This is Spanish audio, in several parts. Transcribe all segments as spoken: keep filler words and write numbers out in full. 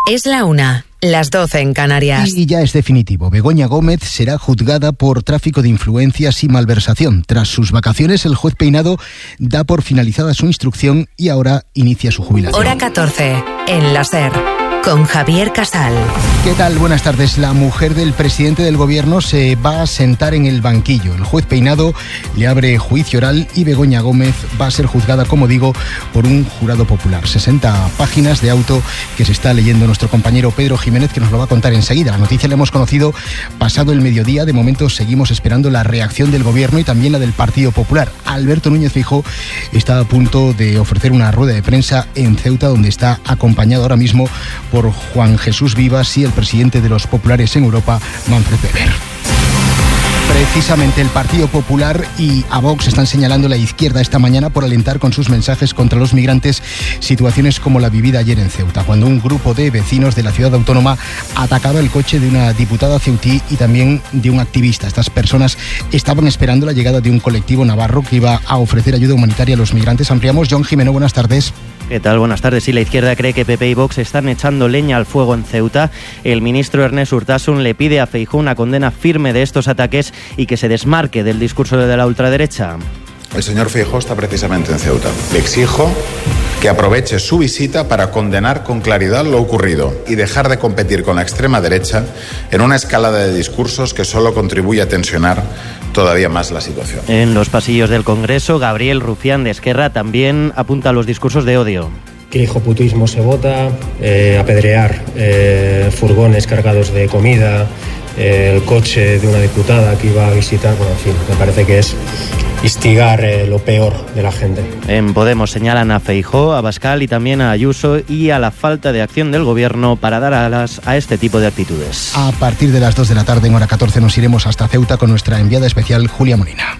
Es la una, las doce en Canarias. Y ya es definitivo. Begoña Gómez será juzgada por tráfico de influencias y malversación. Tras sus vacaciones, el juez Peinado da por finalizada su instrucción y ahora inicia su jubilación. Hora catorce, en la SER, con Javier Casal. ¿Qué tal? Buenas tardes. La mujer del presidente del gobierno se va a sentar en el banquillo. El juez Peinado le abre juicio oral y Begoña Gómez va a ser juzgada, como digo, por un jurado popular. sesenta páginas de auto que se está leyendo nuestro compañero Pedro Jiménez, que nos lo va a contar enseguida. La noticia la hemos conocido pasado el mediodía. De momento seguimos esperando la reacción del gobierno y también la del Partido Popular. Alberto Núñez Feijóo está a punto de ofrecer una rueda de prensa en Ceuta, donde está acompañado ahora mismo por Juan Jesús Vivas y el presidente de los populares en Europa, Manfred Weber. Precisamente el Partido Popular y a Vox están señalando a la izquierda esta mañana por alentar con sus mensajes contra los migrantes situaciones como la vivida ayer en Ceuta, cuando un grupo de vecinos de la ciudad autónoma atacaba el coche de una diputada ceutí y también de un activista. Estas personas estaban esperando la llegada de un colectivo navarro que iba a ofrecer ayuda humanitaria a los migrantes. Ampliamos. John Jimeno, buenas tardes. ¿Qué tal? Buenas tardes. Sí, la izquierda cree que P P y Vox están echando leña al fuego en Ceuta. El ministro Ernest Urtasun le pide a Feijóo una condena firme de estos ataques y que se desmarque del discurso de la ultraderecha. El señor Feijóo está precisamente en Ceuta. Le exijo que aproveche su visita para condenar con claridad lo ocurrido y dejar de competir con la extrema derecha en una escalada de discursos que solo contribuye a tensionar todavía más la situación. En los pasillos del Congreso, Gabriel Rufián de Esquerra también apunta a los discursos de odio. Que el hijoputismo se vota, eh, apedrear eh, furgones cargados de comida, eh, el coche de una diputada que iba a visitar, bueno, en fin, me parece que es instigar eh, lo peor de la gente. En Podemos señalan a Feijóo, a Abascal y también a Ayuso y a la falta de acción del gobierno para dar alas a este tipo de actitudes. A partir de las dos de la tarde, en hora catorce, nos iremos hasta Ceuta con nuestra enviada especial, Julia Molina.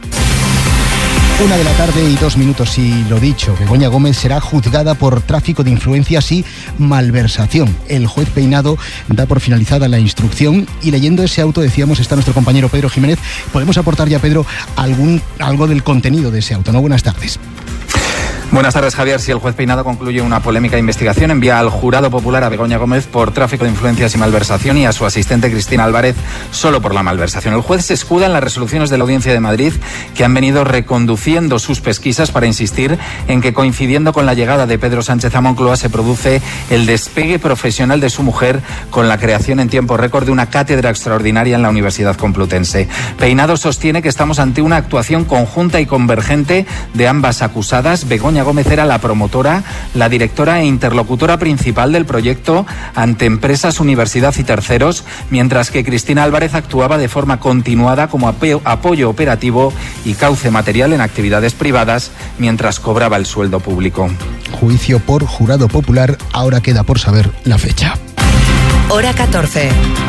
Una de la tarde y dos minutos, y lo dicho, Begoña Gómez será juzgada por tráfico de influencias y malversación. El juez Peinado da por finalizada la instrucción y leyendo ese auto, decíamos, está nuestro compañero Pedro Jiménez. Podemos aportar ya, Pedro, algún algo del contenido de ese auto, ¿no? Buenas tardes. Buenas tardes, Javier. Si el juez Peinado concluye una polémica investigación, envía al jurado popular a Begoña Gómez por tráfico de influencias y malversación y a su asistente Cristina Álvarez solo por la malversación. El juez se escuda en las resoluciones de la Audiencia de Madrid que han venido reconduciendo sus pesquisas para insistir en que, coincidiendo con la llegada de Pedro Sánchez a Moncloa, se produce el despegue profesional de su mujer con la creación en tiempo récord de una cátedra extraordinaria en la Universidad Complutense. Peinado sostiene que estamos ante una actuación conjunta y convergente de ambas acusadas. Begoña Gómez era la promotora, la directora e interlocutora principal del proyecto ante empresas, universidad y terceros, mientras que Cristina Álvarez actuaba de forma continuada como apoyo operativo y cauce material en actividades privadas mientras cobraba el sueldo público. Juicio por jurado popular, ahora queda por saber la fecha. Hora catorce.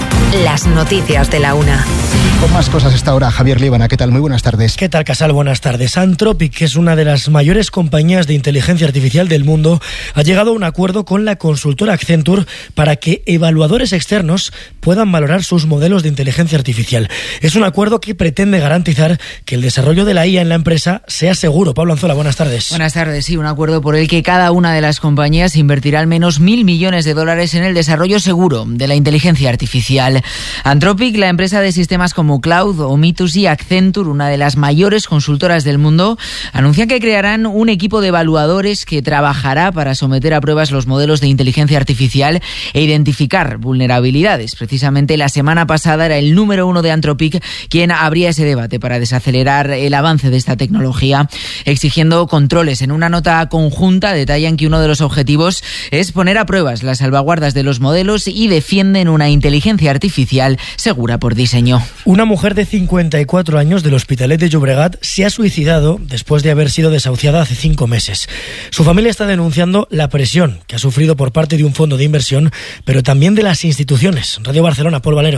Las noticias de la una. Con más cosas esta hora, Javier Líbana. ¿Qué tal? Muy buenas tardes. ¿Qué tal, Casal? Buenas tardes. Anthropic, que es una de las mayores compañías de inteligencia artificial del mundo, ha llegado a un acuerdo con la consultora Accenture para que evaluadores externos puedan valorar sus modelos de inteligencia artificial. Es un acuerdo que pretende garantizar que el desarrollo de la I A en la empresa sea seguro. Pablo Anzola, buenas tardes. Buenas tardes. Sí, un acuerdo por el que cada una de las compañías invertirá al menos mil millones de dólares en el desarrollo seguro de la inteligencia artificial. Anthropic, la empresa de sistemas como Cloud, Omitus y Accenture, una de las mayores consultoras del mundo, anuncian que crearán un equipo de evaluadores que trabajará para someter a pruebas los modelos de inteligencia artificial e identificar vulnerabilidades. Precisamente la semana pasada era el número uno de Anthropic quien abría ese debate para desacelerar el avance de esta tecnología, exigiendo controles. En una nota conjunta detallan que uno de los objetivos es poner a pruebas las salvaguardas de los modelos y defienden una inteligencia artificial segura por diseño. Una mujer de cincuenta y cuatro años del Hospitalet de Llobregat se ha suicidado después de haber sido desahuciada hace cinco meses. Su familia está denunciando la presión que ha sufrido por parte de un fondo de inversión, pero también de las instituciones. Radio Barcelona, Paul Valero.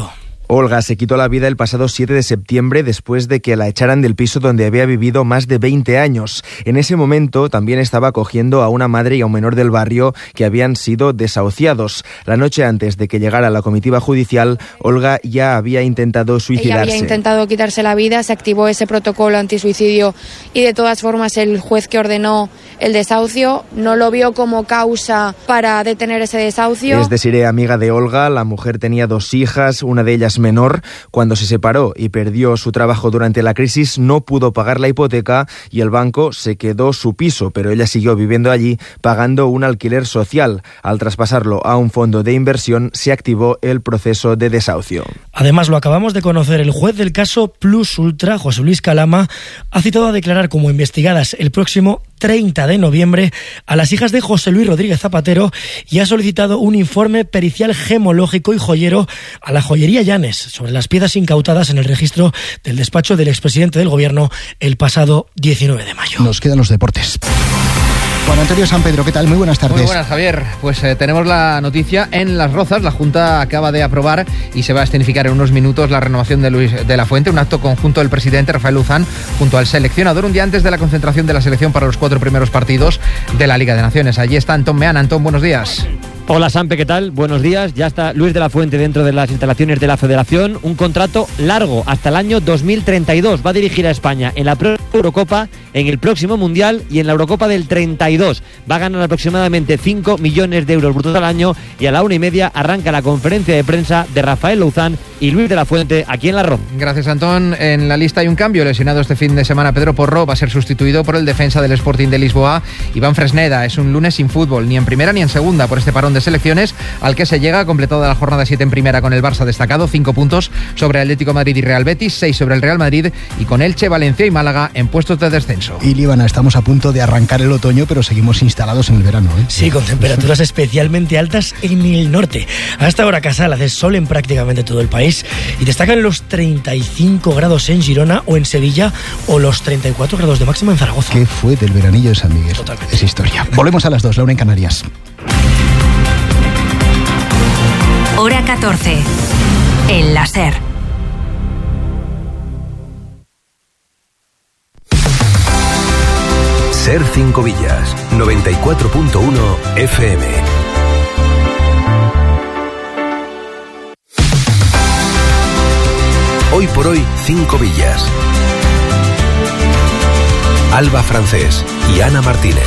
Olga se quitó la vida el pasado siete de septiembre después de que la echaran del piso donde había vivido más de veinte años. En ese momento también estaba acogiendo a una madre y a un menor del barrio que habían sido desahuciados. La noche antes de que llegara la comitiva judicial, Olga ya había intentado suicidarse. Ella había intentado quitarse la vida, se activó ese protocolo antisuicidio y de todas formas el juez que ordenó el desahucio no lo vio como causa para detener ese desahucio. Es decir, amiga de Olga, la mujer tenía dos hijas, una de ellas menor. Cuando se separó y perdió su trabajo durante la crisis, no pudo pagar la hipoteca y el banco se quedó su piso, pero ella siguió viviendo allí pagando un alquiler social. Al traspasarlo a un fondo de inversión, se activó el proceso de desahucio. Además, lo acabamos de conocer, el juez del caso Plus Ultra, José Luis Calama, ha citado a declarar como investigadas el próximo treinta de noviembre a las hijas de José Luis Rodríguez Zapatero y ha solicitado un informe pericial gemológico y joyero a la joyería Llanes sobre las piezas incautadas en el registro del despacho del expresidente del Gobierno el pasado diecinueve de mayo. Nos quedan los deportes. Juan Antonio San Pedro, ¿qué tal? Muy buenas tardes. Muy buenas, Javier. Pues eh, tenemos la noticia en Las Rozas. La Junta acaba de aprobar y se va a escenificar en unos minutos la renovación de Luis de la Fuente, un acto conjunto del presidente Rafael Luzán junto al seleccionador un día antes de la concentración de la selección para los cuatro primeros partidos de la Liga de Naciones. Allí está Antón Meana. Antón, buenos días. Hola Sampe, ¿qué tal? Buenos días. Ya está Luis de la Fuente dentro de las instalaciones de la Federación. Un contrato largo hasta el año dos mil treinta y dos. Va a dirigir a España en la Eurocopa, en el próximo Mundial y en la Eurocopa del treinta y dos. Va a ganar aproximadamente cinco millones de euros brutos al año y a la una y media arranca la conferencia de prensa de Rafael Luzán y Luis de la Fuente aquí en La Roza. Gracias, Antón. En la lista hay un cambio. Lesionado este fin de semana Pedro Porro va a ser sustituido por el defensa del Sporting de Lisboa, Iván Fresneda. Es un lunes sin fútbol, ni en primera ni en segunda, por este parón de selecciones al que se llega, completada la jornada siete en primera con el Barça destacado, cinco puntos sobre Atlético Madrid y Real Betis, seis sobre el Real Madrid y con Elche, Valencia y Málaga en puestos de descenso. Y Líbana, estamos a punto de arrancar el otoño, pero seguimos instalados en el verano, ¿eh? Sí, con temperaturas especialmente altas en el norte. A esta hora Casal hace sol en prácticamente todo el país y destacan los treinta y cinco grados en Girona o en Sevilla o los treinta y cuatro grados de máxima en Zaragoza. ¿Qué fue del veranillo de San Miguel? Totalmente. Es historia. Volvemos a las dos, la una en Canarias. Hora catorce. El láser. Ser Cinco Villas, noventa y cuatro punto uno F M. Hoy por hoy, Cinco Villas. Alba Francés y Ana Martínez.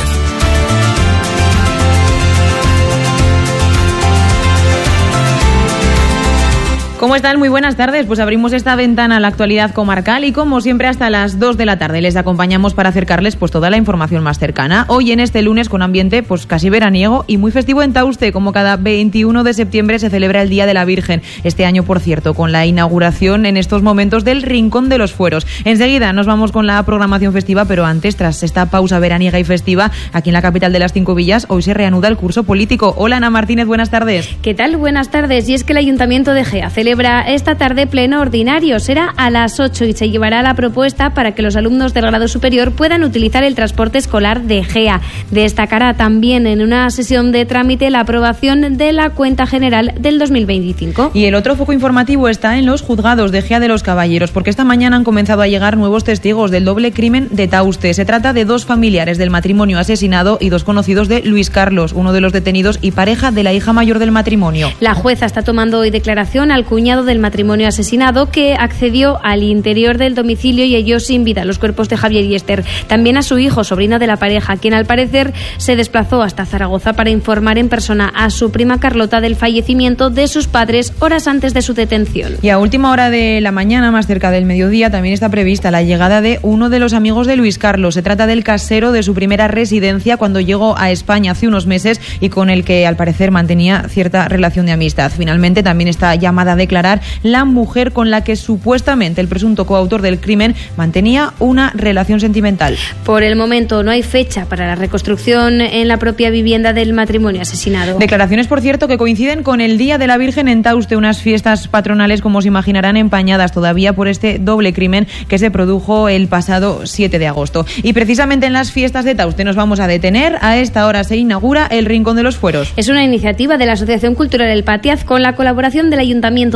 ¿Cómo están? Muy buenas tardes. Pues abrimos esta ventana a la actualidad comarcal y como siempre hasta las dos de la tarde les acompañamos para acercarles pues toda la información más cercana. Hoy en este lunes con ambiente pues casi veraniego y muy festivo en Tauste, como cada veintiuno de septiembre se celebra el Día de la Virgen. Este año, por cierto, con la inauguración en estos momentos del Rincón de los Fueros. Enseguida nos vamos con la programación festiva, pero antes, tras esta pausa veraniega y festiva, aquí en la capital de las Cinco Villas, hoy se reanuda el curso político. Hola Ana Martínez, buenas tardes. ¿Qué tal? Buenas tardes. Y es que el Ayuntamiento de Gea celebra esta tarde pleno ordinario. Será a las ocho y se llevará la propuesta para que los alumnos del grado superior puedan utilizar el transporte escolar de Gea. Destacará también en una sesión de trámite la aprobación de la cuenta general del dos mil veinticinco. Y el otro foco informativo está en los juzgados de Gea de los Caballeros, porque esta mañana han comenzado a llegar nuevos testigos del doble crimen de Tauste. Se trata de dos familiares del matrimonio asesinado y dos conocidos de Luis Carlos, uno de los detenidos y pareja de la hija mayor del matrimonio. La jueza está tomando hoy declaración al cuñado del matrimonio asesinado, que accedió al interior del domicilio y halló sin vida los cuerpos de Javier y Esther. También a su hijo, sobrino de la pareja, quien al parecer se desplazó hasta Zaragoza para informar en persona a su prima Carlota del fallecimiento de sus padres horas antes de su detención. Y a última hora de la mañana, más cerca del mediodía, también está prevista la llegada de uno de los amigos de Luis Carlos. Se trata del casero de su primera residencia cuando llegó a España hace unos meses y con el que al parecer mantenía cierta relación de amistad. Finalmente también está llamada a declarar la mujer con la que supuestamente el presunto coautor del crimen mantenía una relación sentimental. Por el momento no hay fecha para la reconstrucción en la propia vivienda del matrimonio asesinado. Declaraciones, por cierto, que coinciden con el Día de la Virgen en Tauste, unas fiestas patronales, como se imaginarán, empañadas todavía por este doble crimen que se produjo el pasado siete de agosto. Y precisamente en las fiestas de Tauste nos vamos a detener. A esta hora se inaugura el Rincón de los Fueros. Es una iniciativa de la Asociación Cultural El Patiaz con la colaboración del Ayuntamiento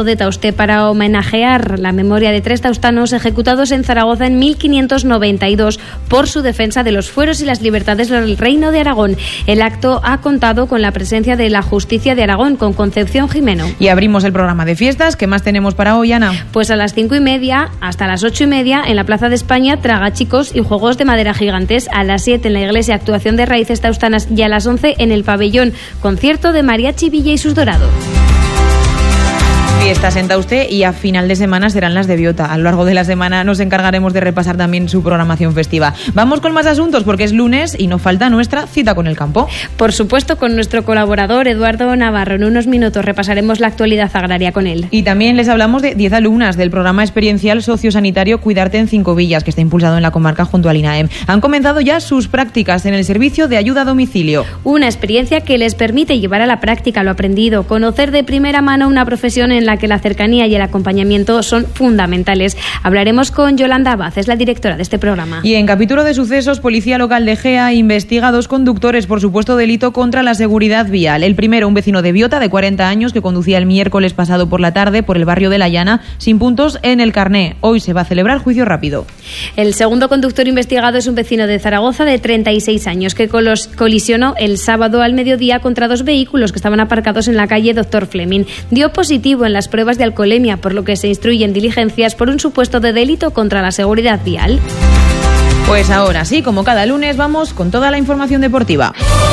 de Tauste para homenajear la memoria de tres taustanos ejecutados en Zaragoza en mil quinientos noventa y dos por su defensa de los fueros y las libertades del Reino de Aragón. El acto ha contado con la presencia de la Justicia de Aragón, con Concepción Jimeno. Y abrimos el programa de fiestas. ¿Qué más tenemos para hoy, Ana? Pues a las cinco y media hasta las ocho y media en la Plaza de España, tragachicos y juegos de madera gigantes. A las siete en la iglesia, actuación de raíces taustanas, y a las once en el pabellón, concierto de Mariachi Villa y sus Dorados. Fiestas en Tauste y a final de semana serán las de Biota. A lo largo de la semana nos encargaremos de repasar también su programación festiva. Vamos con más asuntos porque es lunes y no falta nuestra cita con el campo. Por supuesto, con nuestro colaborador Eduardo Navarro. En unos minutos repasaremos la actualidad agraria con él. Y también les hablamos de diez alumnas del programa experiencial sociosanitario Cuidarte en Cinco Villas, que está impulsado en la comarca junto al INAEM. Han comenzado ya sus prácticas en el servicio de ayuda a domicilio. Una experiencia que les permite llevar a la práctica lo aprendido, conocer de primera mano una profesión en la que la cercanía y el acompañamiento son fundamentales. Hablaremos con Yolanda Abad, es la directora de este programa. Y en capítulo de sucesos, Policía Local de Egea investiga a dos conductores por supuesto delito contra la seguridad vial. El primero, un vecino de Biota de cuarenta años que conducía el miércoles pasado por la tarde por el barrio de La Llana sin puntos en el carné. Hoy se va a celebrar juicio rápido. El segundo conductor investigado es un vecino de Zaragoza de treinta y seis años que colos- colisionó el sábado al mediodía contra dos vehículos que estaban aparcados en la calle Doctor Fleming. Dio positivo en las pruebas de alcoholemia, por lo que se instruyen diligencias por un supuesto de delito contra la seguridad vial. Pues ahora sí, como cada lunes, vamos con toda la información deportiva.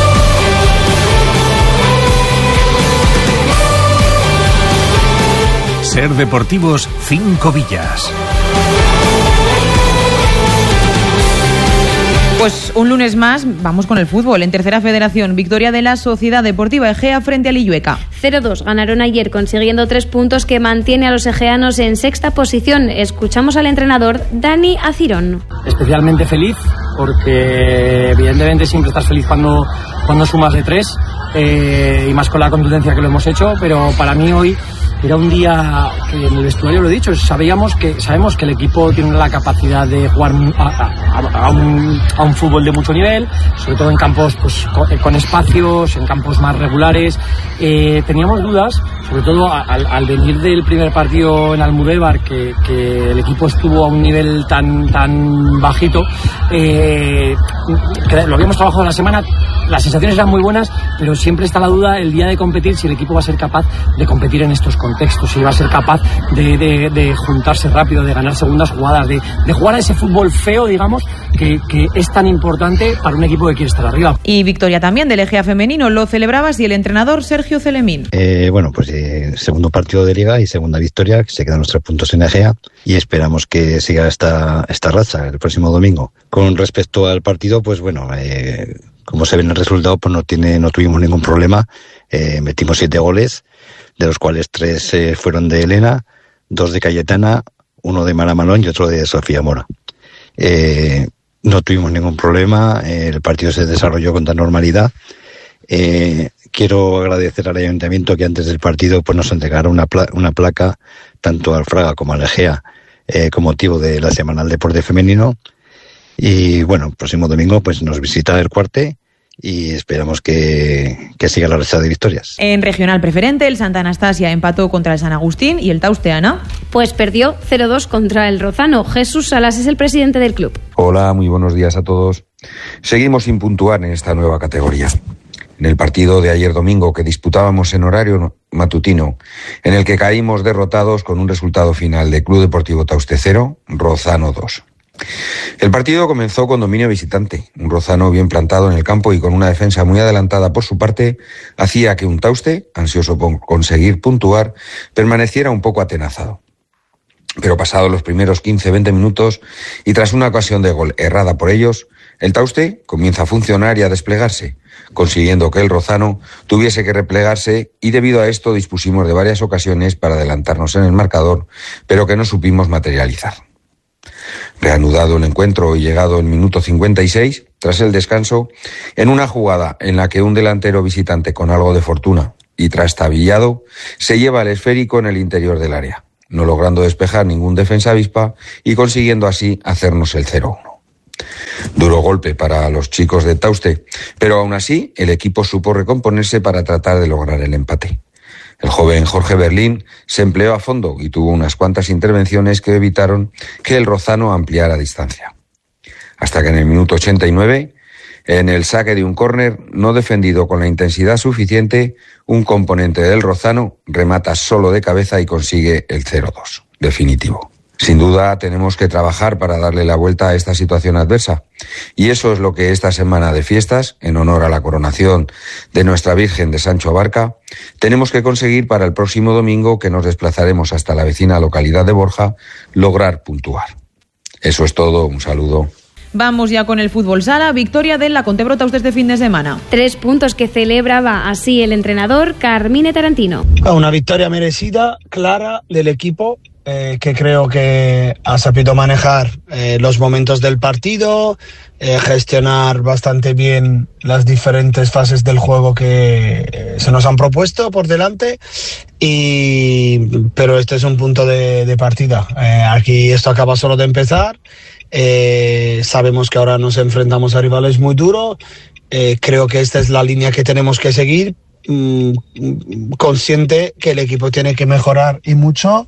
Ser Deportivos Cinco Villas. Pues un lunes más, vamos con el fútbol. En tercera federación, victoria de la Sociedad Deportiva Egea frente al Illueca. cero dos ganaron ayer consiguiendo tres puntos que mantiene a los egeanos en sexta posición. Escuchamos al entrenador Dani Acirón. Especialmente feliz porque evidentemente siempre estás feliz cuando, cuando sumas de tres eh, y más con la contundencia que lo hemos hecho, pero para mí hoy era un día que en el vestuario lo he dicho, sabíamos que, sabemos que el equipo tiene la capacidad de jugar a, a, a, un, a un fútbol de mucho nivel, sobre todo en campos pues, con, con espacios, en campos más regulares. Eh, teníamos dudas, sobre todo al, al venir del primer partido en Almudévar, que, que el equipo estuvo a un nivel tan, tan bajito. Eh, lo habíamos trabajado en la semana, las sensaciones eran muy buenas, pero siempre está la duda el día de competir si el equipo va a ser capaz de competir en estos contextos, si va a ser capaz de, de, de juntarse rápido, de ganar segundas jugadas, de, de jugar a ese fútbol feo, digamos, que, que es tan importante para un equipo que quiere estar arriba. Y victoria también del Egea femenino, lo celebraba así el entrenador Sergio Celemín. Eh, bueno, pues eh, segundo partido de Liga y segunda victoria, se quedan los tres puntos en Egea y esperamos que siga esta, esta racha el próximo domingo. Con respecto al partido, pues bueno, eh, como se ve en el resultado, pues no tiene, no tuvimos ningún problema. Eh, metimos siete goles, de los cuales tres eh, fueron de Elena, dos de Cayetana, uno de Mara Malón y otro de Sofía Mora. Eh, no tuvimos ningún problema, eh, el partido se desarrolló con toda normalidad. Eh, quiero agradecer al Ayuntamiento que antes del partido pues nos entregaron una, pla- una placa tanto al Fraga como al Egea eh, con motivo de la Semana del Deporte Femenino. Y bueno, el próximo domingo pues nos visita el Cuarte y esperamos que, que siga la racha de victorias. En regional preferente, el Santa Anastasia empató contra el San Agustín y el Tauste, Ana. Pues perdió cero dos contra el Rozano. Jesús Salas es el presidente del club. Hola, muy buenos días a todos. Seguimos sin puntuar en esta nueva categoría. En el partido de ayer domingo que disputábamos en horario matutino, en el que caímos derrotados con un resultado final de Club Deportivo Tauste cero, Rozano dos. El partido comenzó con dominio visitante. Un Rozano bien plantado en el campo y con una defensa muy adelantada por su parte hacía que un Tauste, ansioso por conseguir puntuar, permaneciera un poco atenazado. Pero pasados los primeros quince a veinte minutos y tras una ocasión de gol errada por ellos, el Tauste comienza a funcionar y a desplegarse, consiguiendo que el Rozano tuviese que replegarse y debido a esto dispusimos de varias ocasiones para adelantarnos en el marcador, pero que no supimos materializar. Reanudado el encuentro y llegado el minuto cincuenta y seis, tras el descanso, en una jugada en la que un delantero visitante con algo de fortuna y trastabillado se lleva el esférico en el interior del área, no logrando despejar ningún defensa avispa y consiguiendo así hacernos el cero uno. Duro golpe para los chicos de Tauste, pero aún así el equipo supo recomponerse para tratar de lograr el empate. El joven Jorge Berlín se empleó a fondo y tuvo unas cuantas intervenciones que evitaron que el rozano ampliara distancia. Hasta que en el minuto ochenta y nueve, en el saque de un córner no defendido con la intensidad suficiente, un componente del rozano remata solo de cabeza y consigue el cero dos, definitivo. Sin duda tenemos que trabajar para darle la vuelta a esta situación adversa. Y eso es lo que esta semana de fiestas, en honor a la coronación de nuestra Virgen de Sancho Abarca, tenemos que conseguir para el próximo domingo, que nos desplazaremos hasta la vecina localidad de Borja, lograr puntuar. Eso es todo, un saludo. Vamos ya con el fútbol sala. Victoria de la Conte Brota este fin de semana. Tres puntos que celebraba así el entrenador Carmine Tarantino. Una victoria merecida, clara del equipo. Eh, que creo que ha sabido manejar eh, los momentos del partido, eh, gestionar bastante bien las diferentes fases del juego que eh, se nos han propuesto por delante, y pero este es un punto de, de partida. Eh, aquí esto acaba solo de empezar. Eh, sabemos que ahora nos enfrentamos a rivales muy duros. Eh, creo que esta es la línea que tenemos que seguir, mm, consciente que el equipo tiene que mejorar y mucho.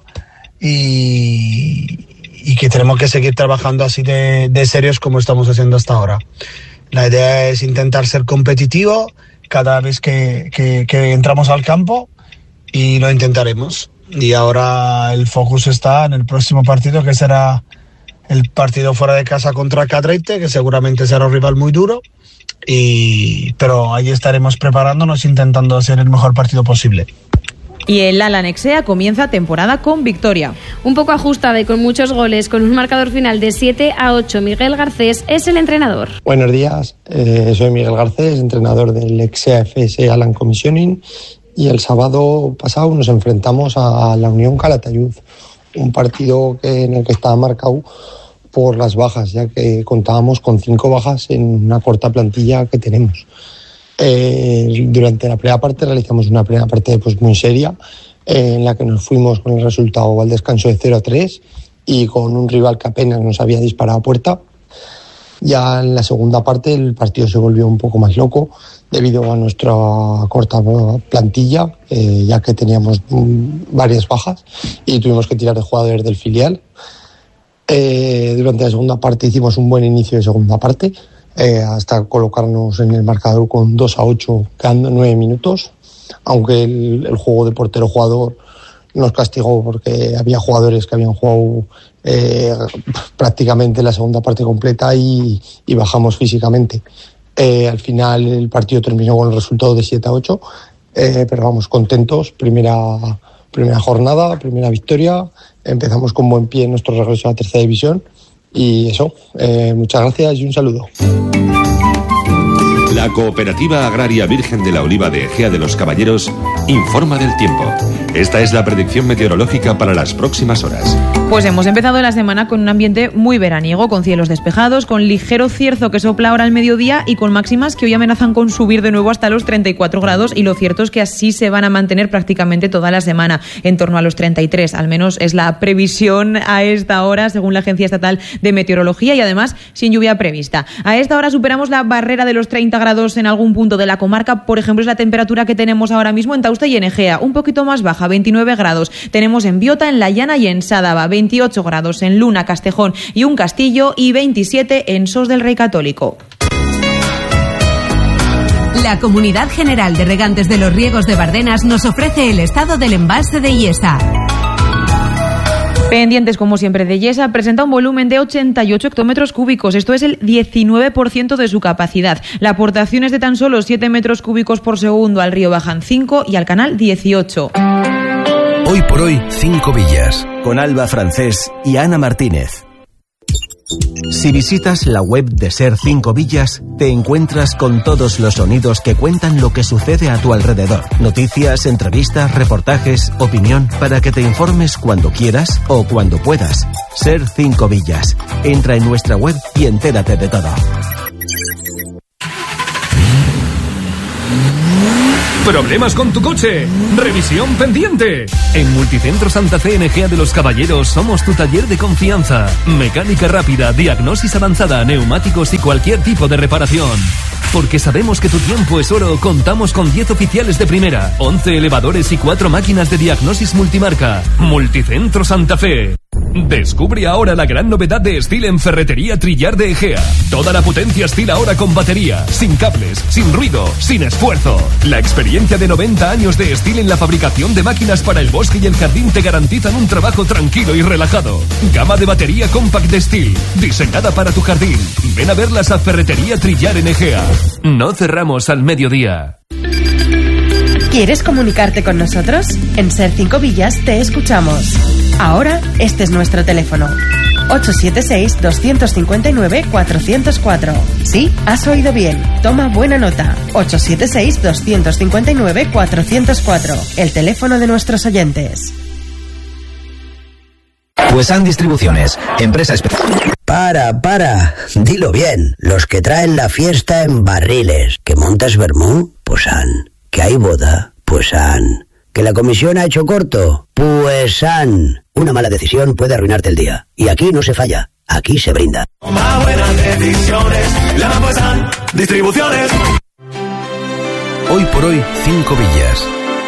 Y, y que tenemos que seguir trabajando así de, de serios como estamos haciendo hasta ahora. La idea es intentar ser competitivo cada vez que, que, que entramos al campo, y lo intentaremos. Y ahora el focus está en el próximo partido, que será el partido fuera de casa contra Cadrete, que seguramente será un rival muy duro, y, pero ahí estaremos preparándonos, intentando hacer el mejor partido posible. Y el Ala Nexea comienza temporada con victoria. Un poco ajustada y con muchos goles, con un marcador final de siete a ocho. Miguel Garcés es el entrenador. Buenos días, eh, soy Miguel Garcés, entrenador del Nexea F S Alan Commissioning, y el sábado pasado nos enfrentamos a la Unión Calatayud, un partido que, en el que estaba marcado por las bajas, ya que contábamos con cinco bajas en una corta plantilla que tenemos. Eh, durante la primera parte realizamos una primera parte pues muy seria, eh, en la que nos fuimos con el resultado al descanso de cero a tres y con un rival que apenas nos había disparado a puerta. Ya en la segunda parte el partido se volvió un poco más loco debido a nuestra corta plantilla, eh, ya que teníamos varias bajas y tuvimos que tirar de jugadores del filial. Eh, durante la segunda parte hicimos un buen inicio de segunda parte, Eh, hasta colocarnos en el marcador con dos a ocho, quedando nueve minutos, aunque el, el juego de portero-jugador nos castigó porque había jugadores que habían jugado eh, prácticamente la segunda parte completa y, y bajamos físicamente. Eh, al final el partido terminó con el resultado de siete a ocho, eh, pero vamos, contentos. Primera, primera jornada, primera victoria, empezamos con buen pie en nuestro regreso a la tercera división. Y eso, eh, muchas gracias y un saludo. La Cooperativa Agraria Virgen de la Oliva de Ejea de los Caballeros informa del tiempo. Esta es la predicción meteorológica para las próximas horas. Pues hemos empezado la semana con un ambiente muy veraniego, con cielos despejados, con ligero cierzo que sopla ahora al mediodía y con máximas que hoy amenazan con subir de nuevo hasta los treinta y cuatro grados, y lo cierto es que así se van a mantener prácticamente toda la semana, en torno a los treinta y tres, al menos es la previsión a esta hora, según la Agencia Estatal de Meteorología, y además sin lluvia prevista. A esta hora superamos la barrera de los treinta grados en algún punto de la comarca. Por ejemplo, es la temperatura que tenemos ahora mismo en Tauste y en Ejea, un poquito más baja, veintinueve grados. Tenemos en Biota, en La Llana y en Sádava, veintiocho grados en Luna, Castejón y Un Castillo, y veintisiete en Sos del Rey Católico. La Comunidad General de Regantes de los Riegos de Bardenas nos ofrece el estado del embalse de Iesa. Pendientes, como siempre, de Iesa, presenta un volumen de ochenta y ocho hectómetros cúbicos. Esto es el diecinueve por ciento de su capacidad. La aportación es de tan solo siete metros cúbicos por segundo. Al río bajan cinco y al canal dieciocho. Hoy por hoy, Cinco Villas, con Alba Francés y Ana Martínez. Si visitas la web de Ser Cinco Villas, te encuentras con todos los sonidos que cuentan lo que sucede a tu alrededor. Noticias, entrevistas, reportajes, opinión, para que te informes cuando quieras o cuando puedas. Ser Cinco Villas. Entra en nuestra web y entérate de todo. ¿Problemas con tu coche? ¡Revisión pendiente! En Multicentro Santa Fe en Ejea de los Caballeros somos tu taller de confianza. Mecánica rápida, diagnosis avanzada, neumáticos y cualquier tipo de reparación. Porque sabemos que tu tiempo es oro, contamos con diez oficiales de primera, once elevadores y cuatro máquinas de diagnosis multimarca. Multicentro Santa Fe. Descubre ahora la gran novedad de Stihl en Ferretería Trillar de Egea. Toda la potencia Stihl ahora con batería, sin cables, sin ruido, sin esfuerzo. La experiencia de noventa años de Stihl en la fabricación de máquinas para el bosque y el jardín te garantizan un trabajo tranquilo y relajado. Gama de batería compact de Stihl, diseñada para tu jardín. Ven a verlas a Ferretería Trillar en Egea. No cerramos al mediodía. ¿Quieres comunicarte con nosotros? En Ser Cinco Villas te escuchamos. Ahora, este es nuestro teléfono. ocho siete seis, dos cinco nueve, cuatro cero cuatro. Sí, has oído bien. Toma buena nota. ocho siete seis, dos cinco nueve, cuatro cero cuatro. El teléfono de nuestros oyentes. Puesan Distribuciones, empresa especial. Para, para, dilo bien. Los que traen la fiesta en barriles. ¿Que montas vermú? Pues han. ¿Que hay boda? Pues han. ¿Que la comisión ha hecho corto? Pues han. Una mala decisión puede arruinarte el día. Y aquí no se falla. Aquí se brinda. Toma buenas decisiones. La Puesan Distribuciones. Hoy por hoy, Cinco Villas.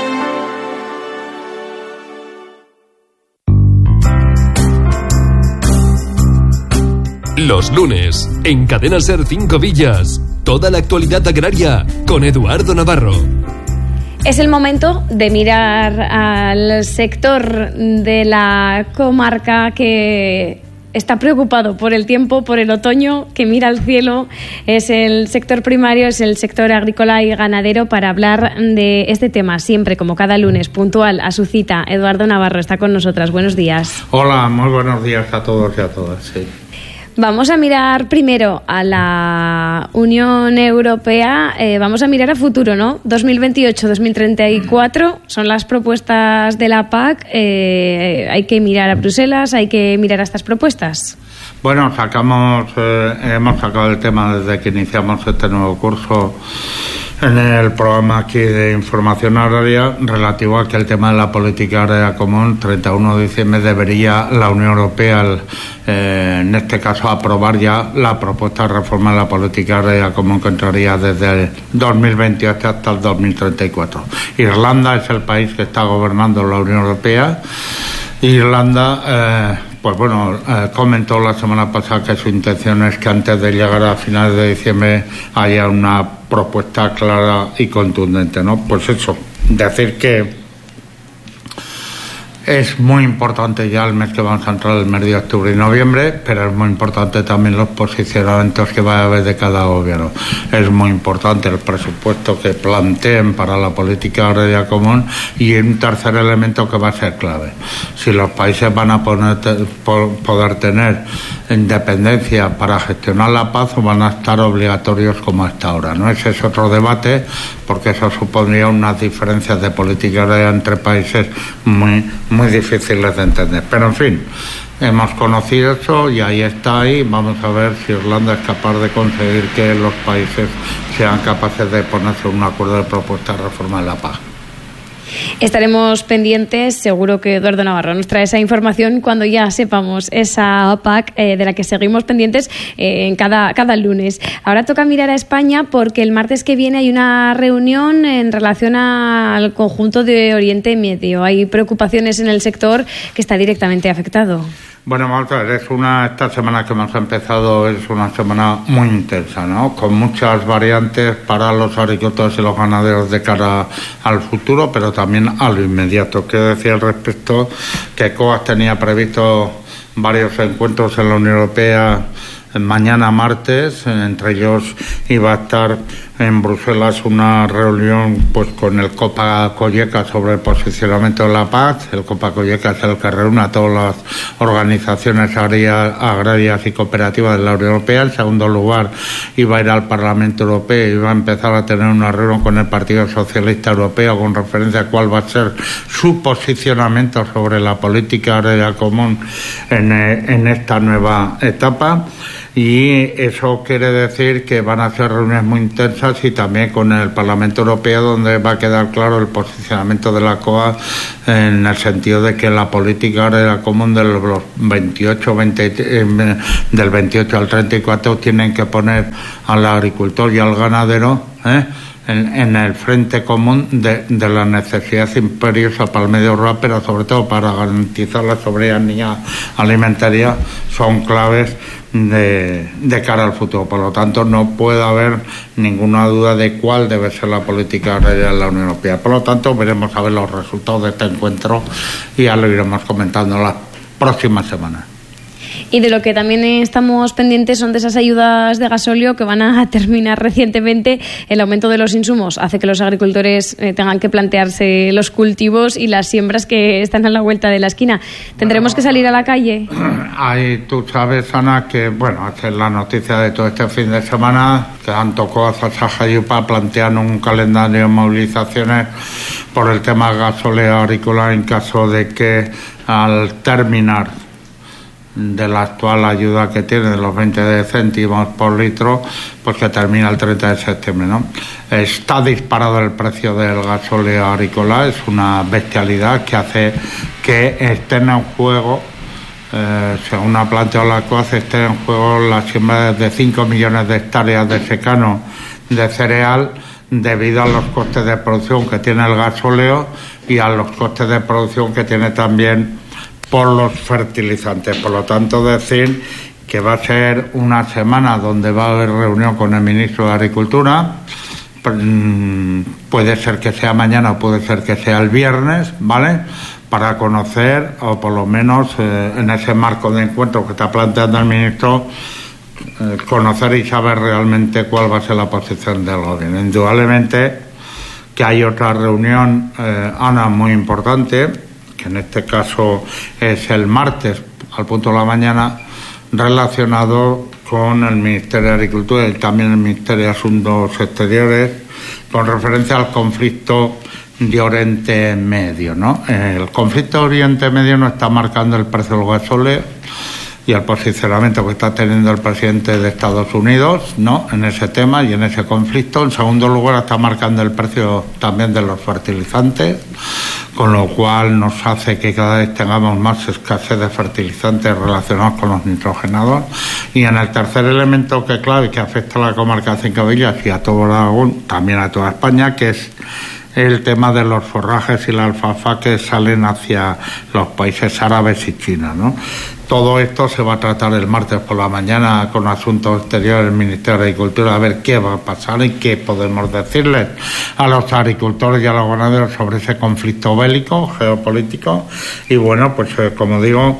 Los lunes, en Cadena Ser Cinco Villas, toda la actualidad agraria con Eduardo Navarro. Es el momento de mirar al sector de la comarca que está preocupado por el tiempo, por el otoño, que mira al cielo. Es el sector primario, es el sector agrícola y ganadero, para hablar de este tema, siempre como cada lunes, puntual a su cita. Eduardo Navarro está con nosotras. Buenos días. Hola, muy buenos días a todos y a todas. Sí. Vamos a mirar primero a la Unión Europea, eh, vamos a mirar a futuro, ¿no? dos mil veintiocho dos mil treinta y cuatro son las propuestas de la P A C, eh, hay que mirar a Bruselas, hay que mirar a estas propuestas. Bueno, sacamos, eh, hemos sacado el tema desde que iniciamos este nuevo curso en el programa aquí de información agraria, relativo a que el tema de la política agraria común, treinta y uno de diciembre, debería la Unión Europea, eh, en este caso, aprobar ya la propuesta de reforma de la política agraria común, que entraría desde el dos mil veintiocho hasta el dos mil treinta y cuatro. Irlanda es el país que está gobernando la Unión Europea. Irlanda, eh, pues bueno, eh, comentó la semana pasada que su intención es que antes de llegar a finales de diciembre haya una propuesta clara y contundente, ¿no? Pues eso, decir que es muy importante ya el mes que vamos a entrar, el mes de octubre y noviembre, pero es muy importante también los posicionamientos que va a haber de cada gobierno. Es muy importante el presupuesto que planteen para la política agraria común, y un tercer elemento que va a ser clave. Si los países van a poner, poder tener independencia para gestionar la paz, o van a estar obligatorios como hasta ahora, ¿no? Ese es otro debate, porque eso supondría unas diferencias de política agraria entre países muy muy difíciles de entender. Pero en fin, hemos conocido eso y ahí está ahí. Vamos a ver si Irlanda es capaz de conseguir que los países sean capaces de ponerse en un acuerdo de propuesta de reforma de la P A C. Estaremos pendientes, seguro que Eduardo Navarro nos trae esa información cuando ya sepamos esa P A C, eh, de la que seguimos pendientes eh, en cada, cada lunes. Ahora toca mirar a España, porque el martes que viene hay una reunión en relación al conjunto de Oriente Medio. Hay preocupaciones en el sector que está directamente afectado. Bueno, vamos a ver, es una, esta semana que hemos empezado es una semana muy intensa, ¿no? Con muchas variantes para los agricultores y los ganaderos de cara al futuro, pero también a lo inmediato. Quiero decir al respecto que COAS tenía previsto varios encuentros en la Unión Europea mañana martes, entre ellos iba a estar en Bruselas una reunión pues con el Copa Colleca sobre el posicionamiento de la paz. El Copa Colleca es el que reúne a todas las organizaciones agrarias y cooperativas de la Unión Europea. En segundo lugar, iba a ir al Parlamento Europeo y iba a empezar a tener una reunión con el Partido Socialista Europeo con referencia a cuál va a ser su posicionamiento sobre la política agraria común en, en esta nueva etapa. y eso quiere decir que van a ser reuniones muy intensas y también con el Parlamento Europeo, donde va a quedar claro el posicionamiento de la C O A en el sentido de que la política agraria común de los veintiocho, veinte, del veintiocho al treinta y cuatro tienen que poner al agricultor y al ganadero ¿eh? En, en el frente común de, de la necesidad imperiosa para el medio rural, pero sobre todo para garantizar la soberanía alimentaria, son claves de, de cara al futuro. Por lo tanto, no puede haber ninguna duda de cuál debe ser la política agraria de la Unión Europea. Por lo tanto, veremos a ver los resultados de este encuentro y ya lo iremos comentando las próximas semanas. Y de lo que también estamos pendientes son de esas ayudas de gasóleo que van a terminar recientemente. El aumento de los insumos hace que los agricultores eh, tengan que plantearse los cultivos y las siembras que están a la vuelta de la esquina. ¿Tendremos bueno, que salir a la calle? Ahí tú sabes, Ana, que bueno, esta es la noticia de todo este fin de semana, que han tocado a Sajayupa planteando un calendario de movilizaciones por el tema gasóleo agrícola en caso de que al terminar de la actual ayuda que tiene de los veinte céntimos por litro, pues que termina el treinta de septiembre, ¿no? Está disparado el precio del gasóleo agrícola, es una bestialidad que hace que estén en juego, eh, según ha planteado la C O A C, estén en juego las siembras de cinco millones de hectáreas de secano de cereal debido a los costes de producción que tiene el gasóleo y a los costes de producción que tiene también por los fertilizantes. Por lo tanto, decir que va a ser una semana donde va a haber reunión con el ministro de Agricultura. Puede ser que sea mañana o puede ser que sea el viernes, ¿vale? Para conocer, o por lo menos eh, en ese marco de encuentro que está planteando el ministro, eh, conocer y saber realmente cuál va a ser la posición del gobierno. Indudablemente que hay otra reunión, eh, Ana, muy importante, que en este caso es el martes al punto de la mañana, relacionado con el Ministerio de Agricultura y también el Ministerio de Asuntos Exteriores, con referencia al conflicto de Oriente Medio, ¿no? El conflicto de Oriente Medio no está marcando el precio del gasóleo y el posicionamiento que está teniendo el presidente de Estados Unidos, ¿no?, en ese tema y en ese conflicto. En segundo lugar, está marcando el precio también de los fertilizantes, con lo cual nos hace que cada vez tengamos más escasez de fertilizantes relacionados con los nitrogenados. Y en el tercer elemento que clave, que afecta a la comarca de Cinco Villas y a todo Aragón, también a toda España, que es el tema de los forrajes y la alfalfa que salen hacia los países árabes y China, ¿no? Todo esto se va a tratar el martes por la mañana con Asuntos Exteriores del Ministerio de Agricultura, a ver qué va a pasar y qué podemos decirles a los agricultores y a los ganaderos sobre ese conflicto bélico, geopolítico. Y bueno, pues eh, como digo,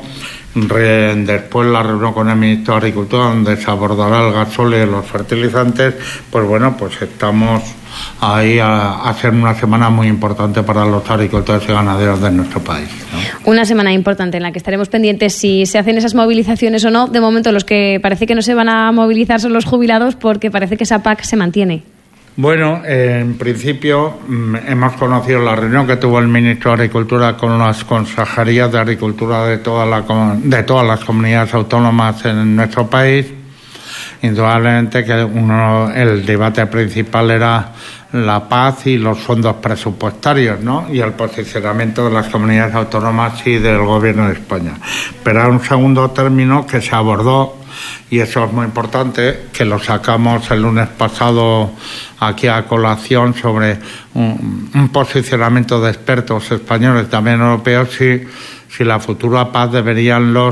re, después la reunión con el Ministro de Agricultura, donde se abordará el gasóleo y los fertilizantes, pues bueno, pues estamos ahí a, a ser una semana muy importante para los agricultores y ganaderos de nuestro país, ¿no? Una semana importante en la que estaremos pendientes si se hacen esas movilizaciones o no. De momento los que parece que no se van a movilizar son los jubilados, porque parece que esa P A C se mantiene. Bueno, eh, en principio hemos conocido la reunión que tuvo el ministro de Agricultura con las consejerías de Agricultura de, toda la, de todas las comunidades autónomas en nuestro país. Indudablemente que uno, el debate principal era la paz y los fondos presupuestarios, ¿no?, y el posicionamiento de las comunidades autónomas y del Gobierno de España. Pero hay un segundo término que se abordó, y eso es muy importante, que lo sacamos el lunes pasado aquí a colación, sobre un, un posicionamiento de expertos españoles, también europeos, si, si la futura paz deberían los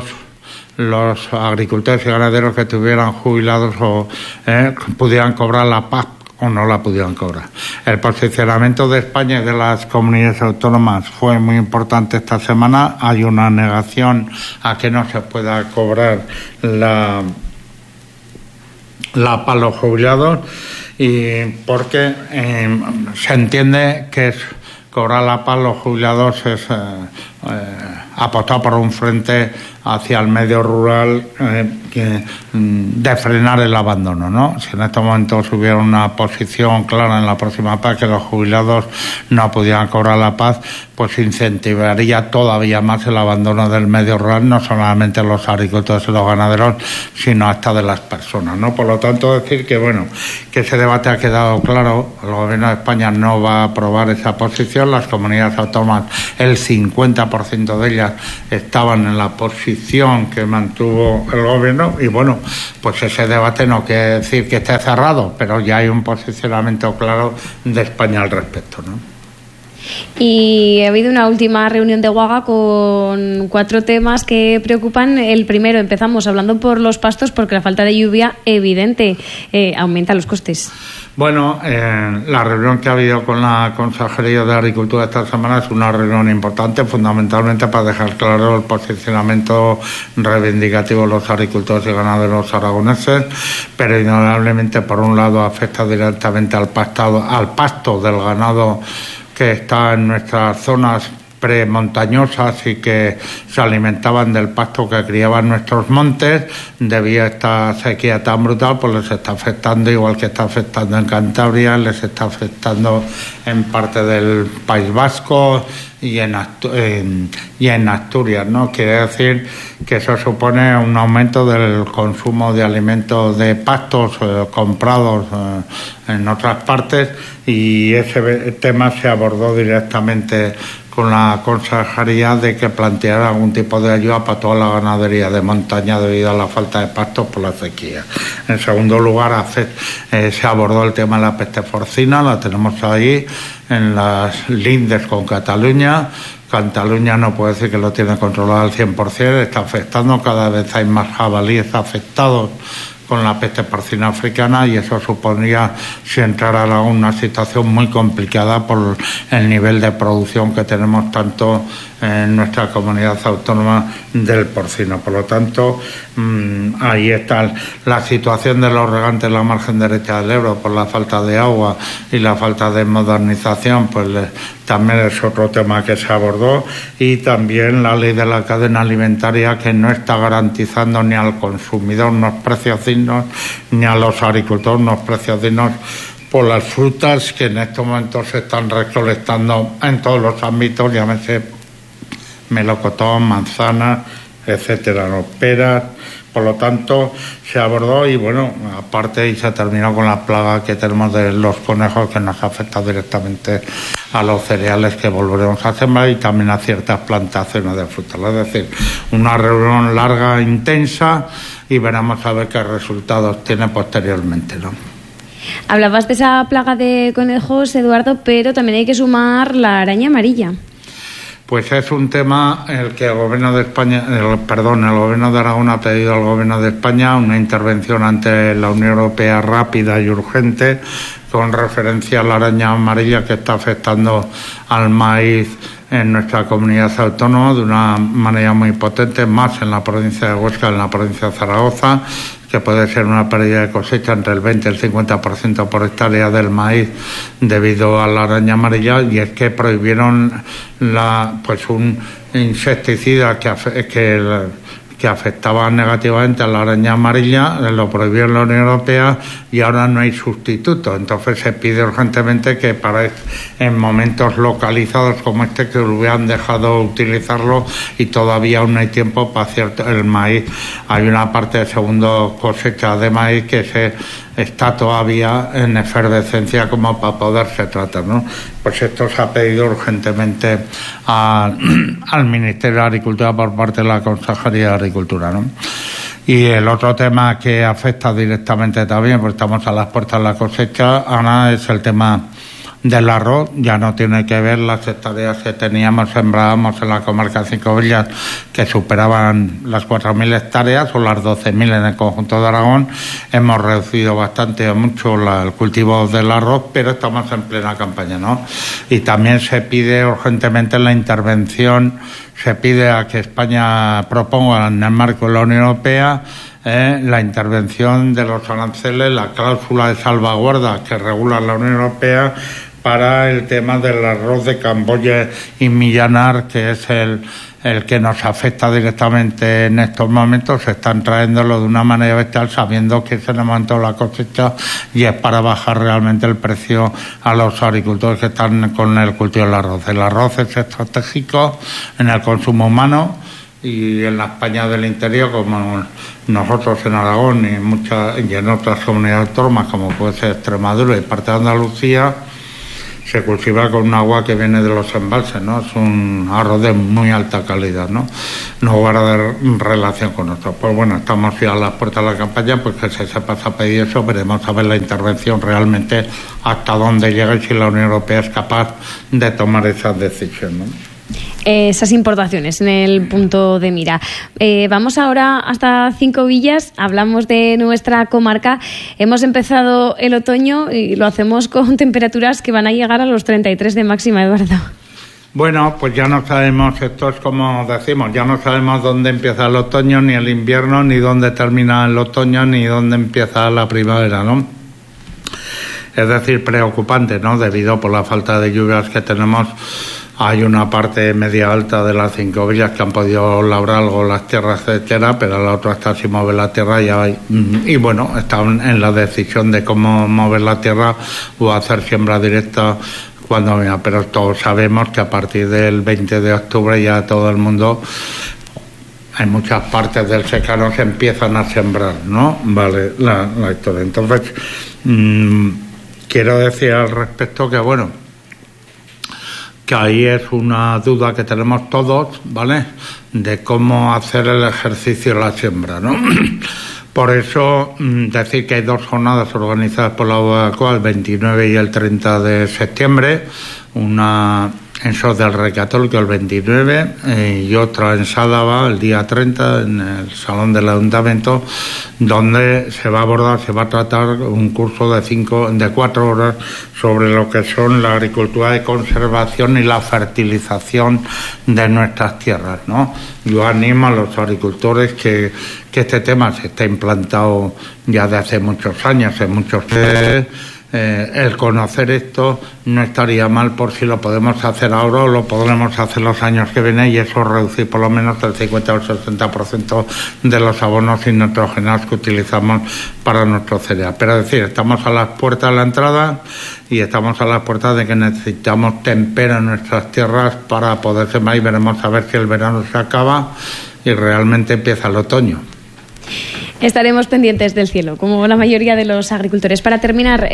los agricultores y ganaderos que estuvieran jubilados o eh, pudieran cobrar la P A C o no la pudieran cobrar. El posicionamiento de España y de las comunidades autónomas fue muy importante esta semana. Hay una negación a que no se pueda cobrar la, la P A C a los jubilados, y porque eh, se entiende que es cobrar la P A C a los jubilados es eh, eh, apostado por un frente hacia el medio rural eh, que, de frenar el abandono, ¿no? Si en estos momentos hubiera una posición clara en la próxima P A C que los jubilados no pudieran cobrar la paz, pues incentivaría todavía más el abandono del medio rural, no solamente los agricultores y los ganaderos, sino hasta de las personas, ¿no? Por lo tanto, decir que, bueno, que ese debate ha quedado claro. El Gobierno de España no va a aprobar esa posición. Las comunidades autónomas, el cincuenta por ciento de ellas estaban en la posición que mantuvo el Gobierno, y bueno, pues ese debate no quiere decir que esté cerrado, pero ya hay un posicionamiento claro de España al respecto, ¿no? Y ha habido una última reunión de Uaga con cuatro temas que preocupan. El primero, empezamos hablando por los pastos, porque la falta de lluvia evidente eh, aumenta los costes. Bueno, eh, la reunión que ha habido con la Consejería de Agricultura esta semana es una reunión importante, fundamentalmente para dejar claro el posicionamiento reivindicativo de los agricultores y ganaderos aragoneses, pero indudablemente, por un lado, afecta directamente al pastado, al pasto del ganado que está en nuestras zonas premontañosas y que se alimentaban del pasto que criaban nuestros montes. Debido a esta sequía tan brutal, pues les está afectando, igual que está afectando en Cantabria, les está afectando en parte del País Vasco y en, Astu- en, y en Asturias, ¿no? Quiere decir que eso supone un aumento del consumo de alimentos de pastos eh, comprados eh, en otras partes, y ese tema se abordó directamente con la consejería de que planteara algún tipo de ayuda para toda la ganadería de montaña debido a la falta de pastos por la sequía. En segundo lugar, hace, eh, se abordó el tema de la peste porcina. La tenemos ahí en las lindes con Cataluña. Cataluña no puede decir que lo tiene controlado al cien por ciento, está afectando, cada vez hay más jabalíes afectados con la peste porcina africana, y eso suponía, si entrara a una situación muy complicada por el nivel de producción que tenemos tanto en nuestra comunidad autónoma del porcino. Por lo tanto, mmm, ahí está la situación de los regantes en la margen derecha del Ebro por la falta de agua y la falta de modernización, pues le, también es otro tema que se abordó, y también la ley de la cadena alimentaria, que no está garantizando ni al consumidor unos precios dignos ni a los agricultores unos precios dignos por las frutas que en estos momentos se están recolectando en todos los ámbitos, llámese melocotón, manzanas, etcétera, ¿no? Peras. Por lo tanto, se abordó, y bueno, aparte, y se terminó con la plaga que tenemos de los conejos, que nos afecta directamente a los cereales que volveremos a sembrar y también a ciertas plantaciones de frutas. Es decir, una reunión larga, intensa, y veremos a ver qué resultados tiene posteriormente, ¿no? Hablabas de esa plaga de conejos, Eduardo, pero también hay que sumar la araña amarilla. Pues es un tema el que el Gobierno de España, el, perdón, el Gobierno de Aragón ha pedido al Gobierno de España una intervención ante la Unión Europea rápida y urgente con referencia a la araña amarilla que está afectando al maíz en nuestra comunidad autónoma de una manera muy potente, más en la provincia de Huesca, en la provincia de Zaragoza, que puede ser una pérdida de cosecha entre el veinte y el cincuenta por ciento por hectárea del maíz debido a la araña amarilla. Y es que prohibieron la, pues un insecticida que, que el, que afectaba negativamente a la araña amarilla, lo prohibió en la Unión Europea y ahora no hay sustituto. Entonces se pide urgentemente que para en momentos localizados como este, que hubieran dejado utilizarlo, y todavía aún no hay tiempo para cierto el maíz. Hay una parte de segundo cosecha de maíz que se está todavía en efervescencia como para poderse tratar, ¿no? Pues esto se ha pedido urgentemente a, al Ministerio de Agricultura por parte de la Consejería de Agricultura, ¿no? Y el otro tema que afecta directamente también, porque estamos a las puertas de la cosecha, Ana, es el tema del arroz. Ya no tiene que ver las hectáreas que teníamos, sembrábamos en la comarca de Cinco Villas, que superaban las cuatro mil hectáreas o las doce mil en el conjunto de Aragón. Hemos reducido bastante o mucho la, el cultivo del arroz, pero estamos en plena campaña, ¿no? Y también se pide urgentemente la intervención, se pide a que España proponga en el marco de la Unión Europea Eh, la intervención de los aranceles, la cláusula de salvaguarda que regula la Unión Europea, para el tema del arroz de Camboya y Millanar, que es el, el que nos afecta directamente en estos momentos. Están trayéndolo de una manera bestial, sabiendo que es el momento de la cosecha y es para bajar realmente el precio a los agricultores que están con el cultivo del arroz. El arroz es estratégico en el consumo humano y en la España del interior, como nosotros en Aragón y en, muchas, y en otras comunidades autónomas, como puede ser Extremadura y parte de Andalucía, se cultiva con un agua que viene de los embalses, ¿no? Es un arroz de muy alta calidad, ¿no? No guarda relación con nosotros. Pues bueno, estamos ya a las puertas de la campaña, pues que se sepa a pedir eso, veremos a ver la intervención realmente hasta dónde llega y si la Unión Europea es capaz de tomar esas decisiones, ¿no? Esas importaciones en el punto de mira. Eh, vamos ahora hasta Cinco Villas, hablamos de nuestra comarca. Hemos empezado el otoño y lo hacemos con temperaturas que van a llegar a los treinta y tres de máxima, Eduardo. Bueno, pues ya no sabemos, esto es como decimos, ya no sabemos dónde empieza el otoño, ni el invierno, ni dónde termina el otoño, ni dónde empieza la primavera, ¿no? Es decir, preocupante, ¿no? Debido por la falta de lluvias que tenemos. Hay una parte media alta de las Cinco Villas que han podido labrar algo las tierras de tierra, pero la otra está sin mover la tierra y, hay, y bueno, están en la decisión de cómo mover la tierra o hacer siembra directa cuando venga. Pero todos sabemos que a partir del veinte de octubre ya todo el mundo, en muchas partes del secano se empiezan a sembrar, ¿no? Vale, la, la historia. Entonces, mmm, quiero decir al respecto que, bueno, que ahí es una duda que tenemos todos, ¿vale?, de cómo hacer el ejercicio de la siembra, ¿no? Por eso, decir que hay dos jornadas organizadas por la U A C O, el veintinueve y el treinta de septiembre, una en Sos del Rey Católico el veintinueve eh, y otra en Sádava el día treinta en el Salón del Ayuntamiento, donde se va a abordar, se va a tratar un curso de cinco, de cuatro horas sobre lo que son la agricultura de conservación y la fertilización de nuestras tierras, ¿no? Yo animo a los agricultores que, que este tema se está implantado ya de hace muchos años, en muchos países. Eh, el conocer esto no estaría mal por si lo podemos hacer ahora o lo podremos hacer los años que vienen, y eso reducir por lo menos el cincuenta o el sesenta por ciento de los abonos sin nitrogenados que utilizamos para nuestro cereal. Pero es decir, estamos a las puertas de la entrada y estamos a las puertas de que necesitamos tempera en nuestras tierras para poder sembrar, y veremos a ver si el verano se acaba y realmente empieza el otoño. Estaremos pendientes del cielo, como la mayoría de los agricultores. Para terminar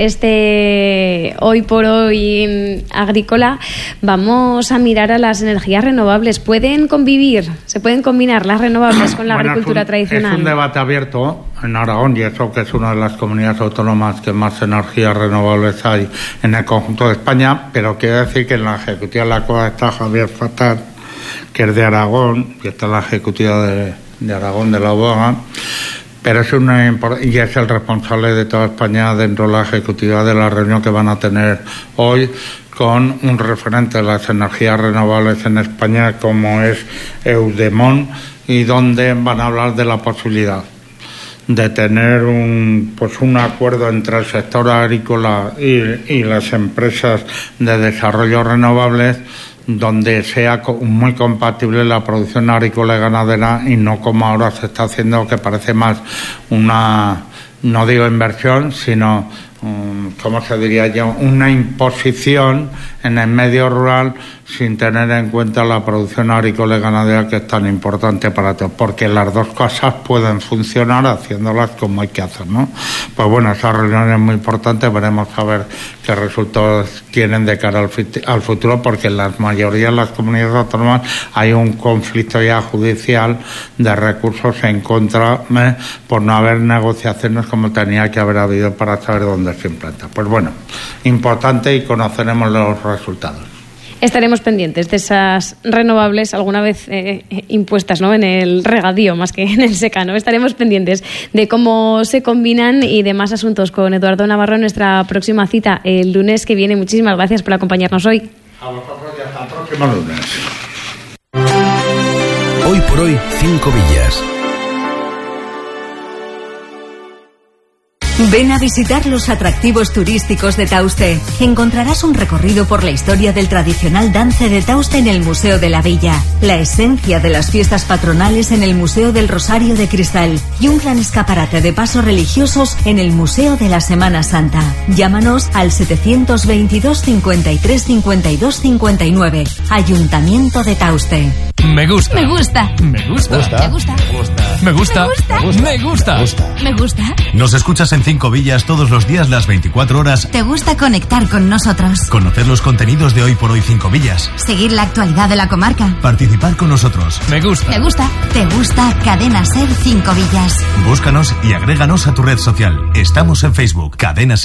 este hoy por hoy agrícola, vamos a mirar a las energías renovables. ¿Pueden convivir, se pueden combinar las renovables con la bueno, agricultura es un, tradicional? Es un debate abierto en Aragón, y eso que es una de las comunidades autónomas que más energías renovables hay en el conjunto de España, pero quiero decir que en la ejecutiva de la C O A está Javier Fatal, que es de Aragón, que está en la ejecutiva de, de Aragón de la U A G, pero es una y es el responsable de toda España dentro de la ejecutiva de la reunión que van a tener hoy con un referente de las energías renovables en España como es Eudemon, y donde van a hablar de la posibilidad de tener un pues un acuerdo entre el sector agrícola y, y las empresas de desarrollo renovables, donde sea muy compatible la producción agrícola y ganadera, y no como ahora se está haciendo, que parece más una, no digo inversión, sino, um, ¿cómo se diría yo?, una imposición en el medio rural sin tener en cuenta la producción agrícola y ganadera, que es tan importante para todos, porque las dos cosas pueden funcionar haciéndolas como hay que hacer, ¿no? Pues bueno, esa reunión es muy importante, veremos a ver qué resultados tienen de cara al, al futuro, porque en la mayoría de las comunidades autónomas hay un conflicto ya judicial de recursos en contra eh, por no haber negociaciones como tenía que haber habido para saber dónde se implanta. Pues bueno, importante, y conoceremos los resultados. Estaremos pendientes de esas renovables alguna vez eh, impuestas, ¿no?, en el regadío más que en el secano. Estaremos pendientes de cómo se combinan y de más asuntos con Eduardo Navarro en nuestra próxima cita el lunes que viene. Muchísimas gracias por acompañarnos hoy. A vosotros y hasta el próximo lunes. Hoy por hoy, Cinco Villas. Ven a visitar los atractivos turísticos de Tauste. Encontrarás un recorrido por la historia del tradicional dance de Tauste en el Museo de la Villa, la esencia de las fiestas patronales en el Museo del Rosario de Cristal y un gran escaparate de pasos religiosos en el Museo de la Semana Santa. Llámanos al setecientos veintidós cincuenta y tres cincuenta y dos cincuenta y nueve. Ayuntamiento de Tauste. Me gusta. Me gusta. Me gusta. Me gusta. Me gusta. Me gusta. Me gusta. Nos escuchas en Cinco Villas todos los días, las veinticuatro horas. ¿Te gusta conectar con nosotros? Conocer los contenidos de Hoy por Hoy Cinco Villas. Seguir la actualidad de la comarca. Participar con nosotros. Me gusta. Me gusta. ¿Te gusta Cadena Ser Cinco Villas? Búscanos y agréganos a tu red social. Estamos en Facebook. Cadena